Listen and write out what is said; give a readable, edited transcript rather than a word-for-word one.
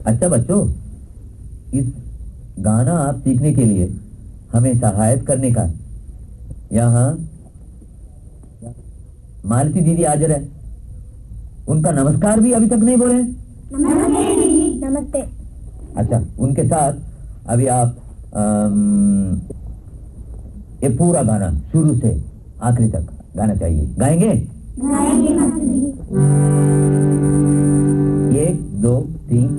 अच्छा बच्चों, इस गाना आप सीखने के लिए हमें सहायता करने का यहाँ मालती दीदी हाजिर है। उनका नमस्कार भी अभी तक नहीं बोले। नमस्ते दीदी। नमस्ते। अच्छा, उनके साथ अभी आप ये पूरा गाना शुरू से आखिरी तक गाना चाहिए। गाएंगे? गाएंगे मास्टर जी। 1 2 3